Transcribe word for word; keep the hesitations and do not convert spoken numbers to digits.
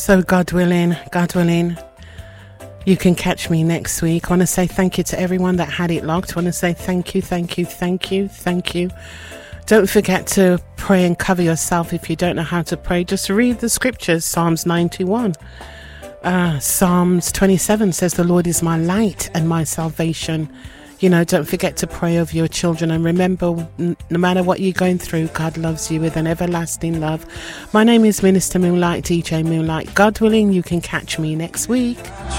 So God willing, God willing, you can catch me next week. I want to say thank you to everyone that had it locked. I want to say thank you, thank you, thank you, thank you. Don't forget to pray and cover yourself. If you don't know how to pray, just read the scriptures. Psalms ninety-one. Uh, Psalms twenty-seven says, the Lord is my light and my salvation. You know, don't forget to pray over your children. And remember, n- no matter what you're going through, God loves you with an everlasting love. My name is Minister Moonlight, D J Moonlight. God willing, you can catch me next week.